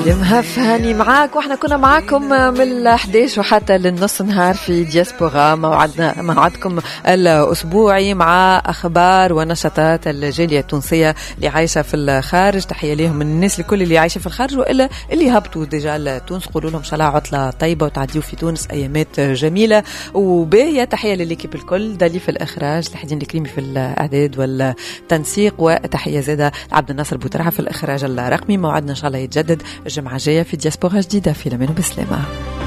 مهف هاني معاك، واحنا كنا معاكم من 11 وحتى للنص نهار في دياسبورا. موعدكم الأسبوعي مع أخبار ونشاطات الجالية التونسية اللي عايشة في الخارج. تحية لهم الناس الكل اللي عايشة في الخارج وإلا اللي هبطوا ديجا لتونس، قولوا لهم شاء الله عطلة طيبة وتعديوا في تونس أيامات جميلة وباهية. تحية لليكيب الكل، دالي في الإخراج، لحدين الكريمي في الإعداد والتنسيق، وتحية زادة عبد الناصر بوترعة في الإخراج الرقمي. موعدنا إن شاء الله يتجدد الجمعة الجاية في دياسبورا جديدة. في الأمان وبسلامة.